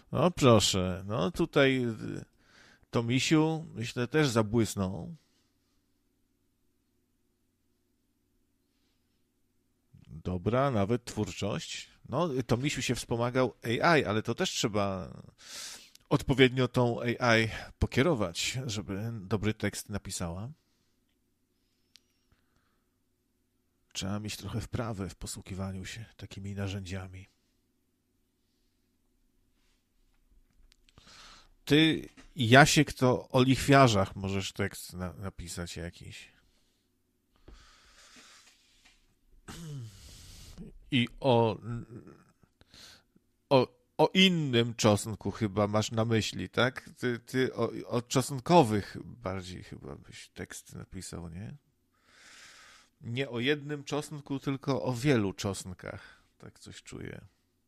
No proszę, no tutaj Tomisiu, myślę, też zabłysnął. Dobra, nawet twórczość. No, Tomisiu się wspomagał AI, ale to też trzeba odpowiednio tą AI pokierować, żeby dobry tekst napisała. Trzeba mieć trochę wprawy w posługiwaniu się takimi narzędziami. Ty, Jasiek, to o lichwiarzach możesz tekst napisać jakiś. I o innym czosnku chyba masz na myśli, tak? Ty o czosnkowych bardziej chyba byś tekst napisał, nie? Nie o jednym czosnku, tylko o wielu czosnkach. Tak coś czuję.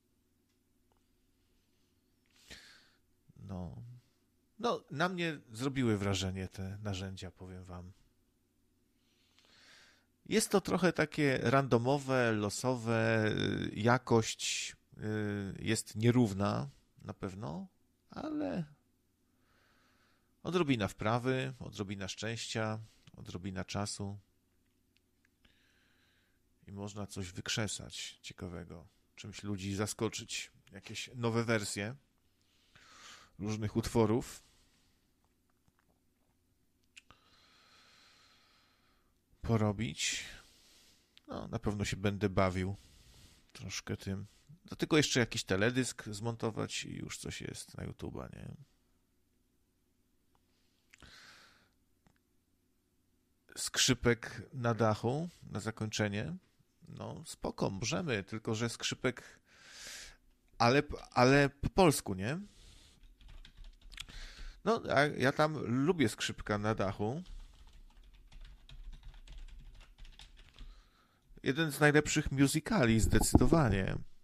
No. No, na mnie zrobiły wrażenie te narzędzia, powiem wam. Jest to trochę takie randomowe, losowe, jakość jest nierówna na pewno, ale odrobina wprawy, odrobina szczęścia, odrobina czasu i można coś wykrzesać ciekawego, czymś ludzi zaskoczyć, jakieś nowe wersje różnych utworów. Porobić. No, na pewno się będę bawił troszkę tym. Do tego jeszcze jakiś teledysk zmontować i już coś jest na YouTube'a, nie? Skrzypek na dachu, na zakończenie. No, spoko, możemy, tylko że skrzypek, ale po polsku, nie? No, ja tam lubię skrzypka na dachu. Jeden z najlepszych musicali, zdecydowanie.